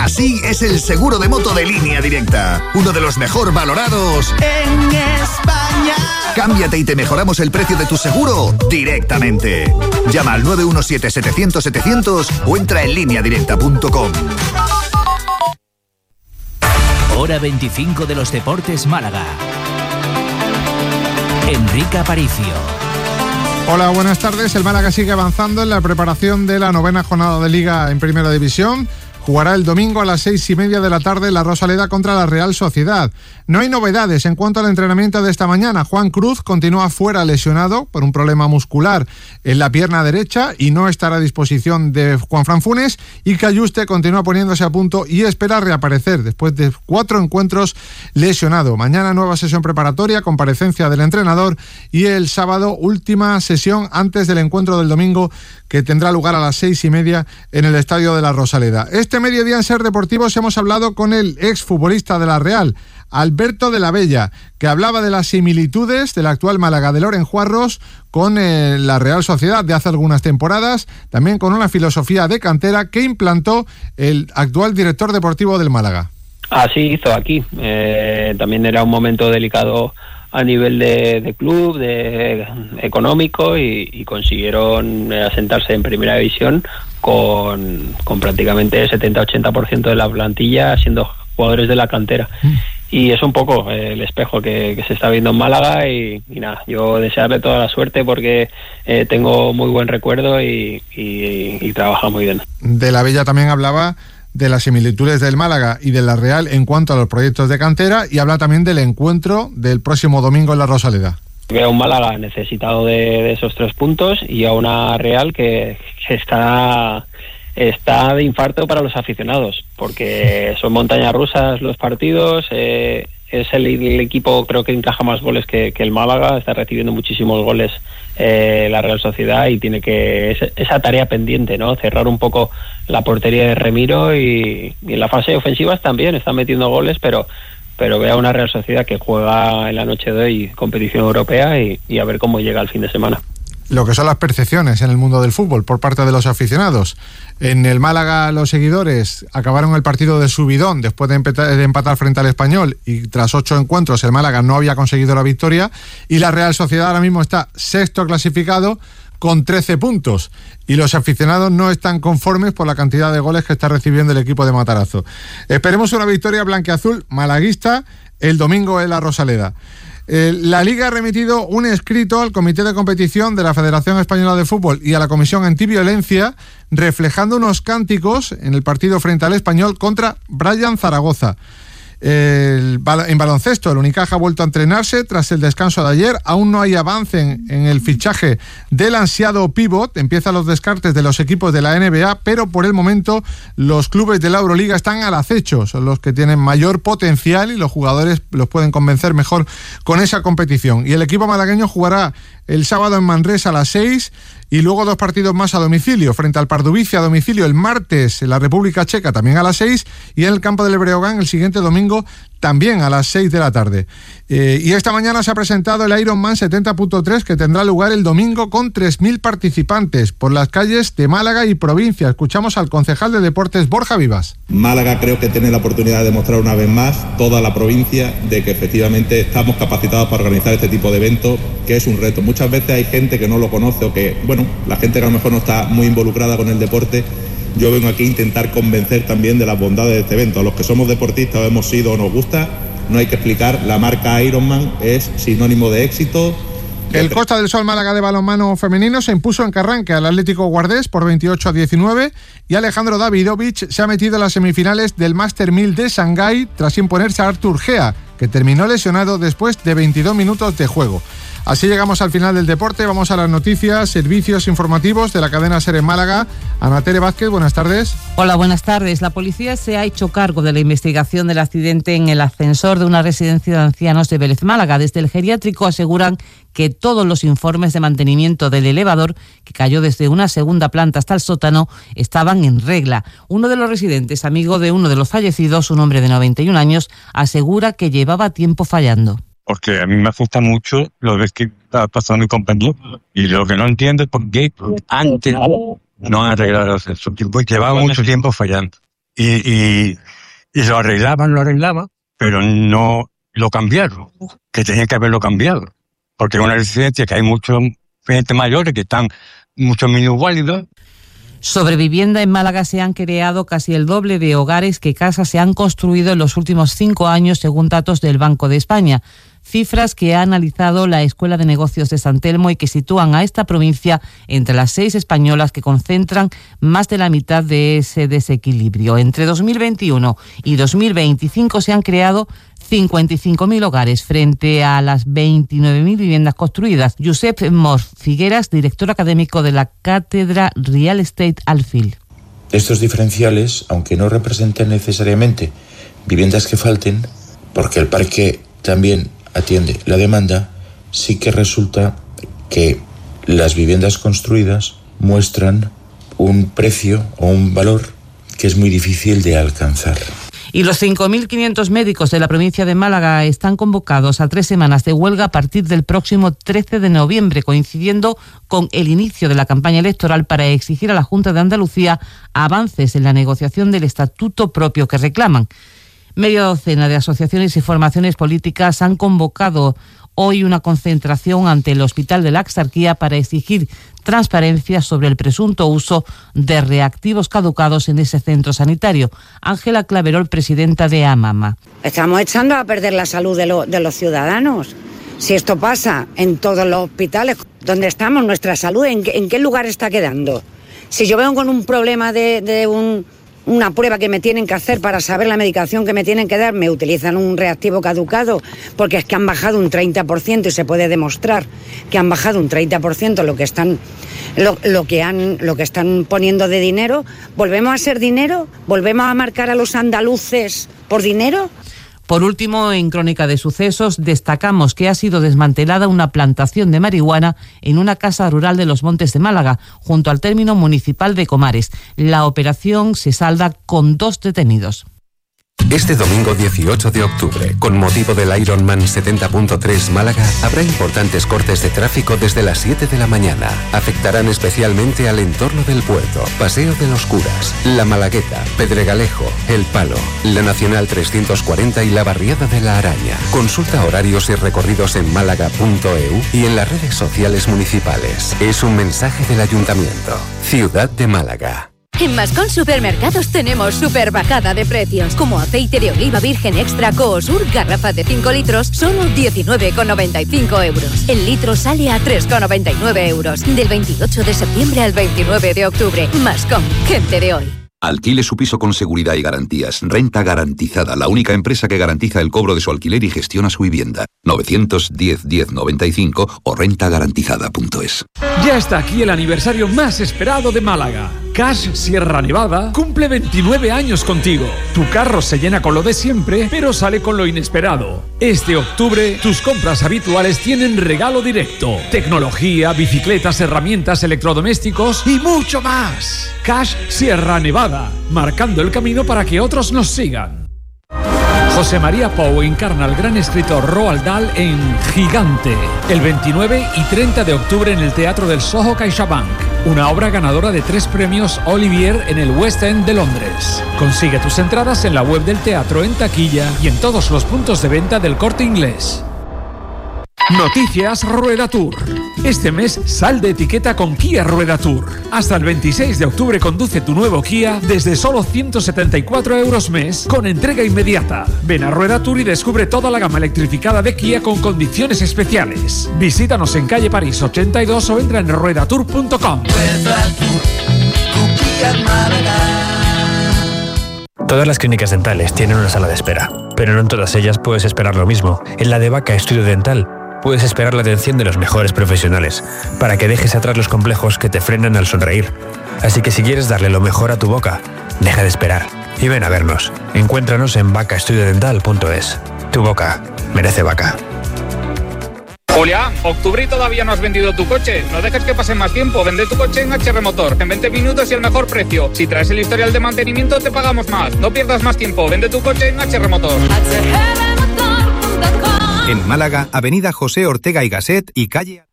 Así es el seguro de moto de Línea Directa, uno de los mejor valorados en España. Cámbiate y te mejoramos el precio de tu seguro directamente. Llama al 917-700-700 o entra en lineadirecta.com. Hora 25 de los Deportes Málaga. Enrique Aparicio. Hola, buenas tardes. El Málaga sigue avanzando en la preparación de la 9ª jornada de Liga en Primera División. Jugará el domingo a las 6:30 de la tarde la Rosaleda contra la Real Sociedad. No hay novedades en cuanto al entrenamiento de esta mañana. Juan Cruz continúa fuera lesionado por un problema muscular en la pierna derecha y no estará a disposición de Juanfran Funes, y Cayuste continúa poniéndose a punto y espera reaparecer después de 4 encuentros lesionado. Mañana nueva sesión preparatoria, comparecencia del entrenador, y el sábado última sesión antes del encuentro del domingo, que tendrá lugar a las 6:30 en el Estadio de la Rosaleda. Este mediodía en Ser Deportivos hemos hablado con el exfutbolista de la Real, Alberto de la Bella, que hablaba de las similitudes del actual Málaga de Loren Juarros con la Real Sociedad de hace algunas temporadas, también con una filosofía de cantera que implantó el actual director deportivo del Málaga. Así hizo aquí. También era un momento delicado a nivel de club, de económico, y consiguieron asentarse en Primera División con prácticamente 70-80% de la plantilla siendo jugadores de la cantera. Y es un poco el espejo que se está viendo en Málaga, y nada, yo desearle toda la suerte porque tengo muy buen recuerdo y trabaja muy bien. De la Bella también hablaba de las similitudes del Málaga y de la Real en cuanto a los proyectos de cantera, y habla también del encuentro del próximo domingo en la Rosaleda. Veo a un Málaga necesitado de esos 3 puntos y a una Real que está de infarto para los aficionados, porque son montañas rusas los partidos. Es el equipo, creo que encaja más goles que el Málaga, está recibiendo muchísimos goles la Real Sociedad, y tiene que esa tarea pendiente, ¿no? Cerrar un poco la portería de Remiro, y en la fase ofensiva también están metiendo goles, pero veo a una Real Sociedad que juega en la noche de hoy competición europea, y a ver cómo llega el fin de semana. Lo que son las percepciones en el mundo del fútbol por parte de los aficionados. En el Málaga los seguidores acabaron el partido de subidón después de empatar frente al Español, y tras 8 encuentros el Málaga no había conseguido la victoria, y la Real Sociedad ahora mismo está 6º clasificado con 13 puntos, y los aficionados no están conformes por la cantidad de goles que está recibiendo el equipo de Matarazzo. Esperemos una victoria blanquiazul malaguista el domingo en la Rosaleda. La Liga ha remitido un escrito al Comité de Competición de la Federación Española de Fútbol y a la Comisión Antiviolencia, reflejando unos cánticos en el partido frente al Español contra Brian Zaragoza. En baloncesto, el Unicaja ha vuelto a entrenarse tras el descanso de ayer. Aún no hay avance en el fichaje del ansiado pívot. Empiezan los descartes de los equipos de la NBA, pero por el momento los clubes de la Euroliga están al acecho. Son los que tienen mayor potencial y los jugadores los pueden convencer mejor con esa competición. Y el equipo malagueño jugará el sábado en Manresa a las 6, y luego 2 partidos más a domicilio, frente al Pardubice a domicilio el martes en la República Checa también a las 6, y en el campo del Breogán el siguiente domingo también a las 6 de la tarde. Y esta mañana se ha presentado el Ironman 70.3, que tendrá lugar el domingo con 3.000 participantes por las calles de Málaga y provincia. Escuchamos al concejal de Deportes, Borja Vivas. Málaga creo que tiene la oportunidad de demostrar una vez más, toda la provincia, de que efectivamente estamos capacitados para organizar este tipo de eventos, que es un reto. Muchas veces hay gente que no lo conoce, o que, la gente que a lo mejor no está muy involucrada con el deporte. Yo vengo aquí a intentar convencer también de las bondades de este evento. A los que somos deportistas o hemos sido o nos gusta, no hay que explicar, la marca Ironman es sinónimo de éxito. El Costa del Sol Málaga de balonmano femenino se impuso en Carranque al Atlético Guardés por 28-19, y Alejandro Davidovich se ha metido en las semifinales del Master 1000 de Shanghái tras imponerse a Artur Gea, que terminó lesionado después de 22 minutos de juego. Así llegamos al final del deporte. Vamos a las noticias, servicios informativos de la cadena SER en Málaga. Ana Tere Vázquez, buenas tardes. Hola, buenas tardes. La policía se ha hecho cargo de la investigación del accidente en el ascensor de una residencia de ancianos de Vélez, Málaga. Desde el geriátrico aseguran que todos los informes de mantenimiento del elevador, que cayó desde una segunda planta hasta el sótano, estaban en regla. Uno de los residentes, amigo de uno de los fallecidos, un hombre de 91 años, asegura que llevaba tiempo fallando. Porque a mí me asusta mucho lo que está pasando mi compañero. Y lo que no entiendo es por qué antes no han arreglado el ascensor. Llevaba mucho tiempo fallando. y lo arreglaban, pero no lo cambiaron, que tenían que haberlo cambiado. Porque es una residencia que hay mucha gente mayores que están muchos minusválidos. Sobre vivienda, en Málaga se han creado casi el doble de hogares que casas se han construido en los últimos 5 años, según datos del Banco de España. Cifras que ha analizado la Escuela de Negocios de San Telmo y que sitúan a esta provincia entre las 6 españolas que concentran más de la mitad de ese desequilibrio. Entre 2021 y 2025 se han creado 55.000 hogares frente a las 29.000 viviendas construidas. Josep Mor Figueras, director académico de la Cátedra Real Estate Alfil. Estos diferenciales, aunque no representen necesariamente viviendas que falten, porque el parque también atiende la demanda, sí que resulta que las viviendas construidas muestran un precio o un valor que es muy difícil de alcanzar. Y los 5.500 médicos de la provincia de Málaga están convocados a 3 semanas de huelga a partir del próximo 13 de noviembre, coincidiendo con el inicio de la campaña electoral para exigir a la Junta de Andalucía avances en la negociación del estatuto propio que reclaman. Media docena de asociaciones y formaciones políticas han convocado hoy una concentración ante el Hospital de la Axarquía para exigir transparencia sobre el presunto uso de reactivos caducados en ese centro sanitario. Ángela Claverol, presidenta de AMAMA. Estamos echando a perder la salud de los ciudadanos. Si esto pasa en todos los hospitales, ¿dónde estamos? ¿Nuestra salud en qué lugar está quedando? Si yo vengo con un problema una prueba que me tienen que hacer para saber la medicación que me tienen que dar, me utilizan un reactivo caducado, porque es que han bajado un 30% y se puede demostrar que han bajado un 30% lo que están poniendo de dinero. ¿Volvemos a ser dinero? ¿Volvemos a marcar a los andaluces por dinero? Por último, en Crónica de Sucesos, destacamos que ha sido desmantelada una plantación de marihuana en una casa rural de los Montes de Málaga, junto al término municipal de Comares. La operación se salda con 2 detenidos. Este domingo 18 de octubre, con motivo del Ironman 70.3 Málaga, habrá importantes cortes de tráfico desde las 7 de la mañana. Afectarán especialmente al entorno del puerto, Paseo de los Curas, La Malagueta, Pedregalejo, El Palo, la Nacional 340 y la Barriada de la Araña. Consulta horarios y recorridos en málaga.eu y en las redes sociales municipales. Es un mensaje del Ayuntamiento. Ciudad de Málaga. En Mascón Supermercados tenemos super bajada de precios, como aceite de oliva virgen extra Coosur, garrafa de 5 litros, solo 19,95 euros. El litro sale a 3,99 euros. Del 28 de septiembre al 29 de octubre. Mascón, gente de hoy. Alquile su piso con seguridad y garantías. Renta Garantizada, la única empresa que garantiza el cobro de su alquiler y gestiona su vivienda. 910-1095 o rentagarantizada.es. Ya está aquí el aniversario más esperado de Málaga. Cash Sierra Nevada cumple 29 años contigo. Tu carro se llena con lo de siempre, pero sale con lo inesperado. Este octubre, tus compras habituales tienen regalo directo. Tecnología, bicicletas, herramientas, electrodomésticos y mucho más. Cash Sierra Nevada, marcando el camino para que otros nos sigan. José María Pou encarna al gran escritor Roald Dahl en Gigante, el 29 y 30 de octubre en el Teatro del Soho CaixaBank, una obra ganadora de 3 premios Olivier en el West End de Londres. Consigue tus entradas en la web del teatro, en taquilla y en todos los puntos de venta del Corte Inglés. Noticias Rueda Tour. Este mes sal de etiqueta con Kia Rueda Tour. Hasta el 26 de octubre conduce tu nuevo Kia desde solo 174 euros mes con entrega inmediata. Ven a Rueda Tour y descubre toda la gama electrificada de Kia con condiciones especiales. Visítanos en calle París 82 o entra en ruedatour.com. Todas las clínicas dentales tienen una sala de espera, pero no en todas ellas puedes esperar lo mismo. En la de Vaca Estudio Dental puedes esperar la atención de los mejores profesionales para que dejes atrás los complejos que te frenan al sonreír. Así que si quieres darle lo mejor a tu boca, deja de esperar y ven a vernos. Encuéntranos en vacaestudiodental.es. Tu boca merece Vaca. Julián, octubre y todavía no has vendido tu coche. No dejes que pase más tiempo. Vende tu coche en HR Motor. En 20 minutos y el mejor precio. Si traes el historial de mantenimiento, te pagamos más. No pierdas más tiempo. Vende tu coche en HR Motor. En Málaga, Avenida José Ortega y Gasset y calle...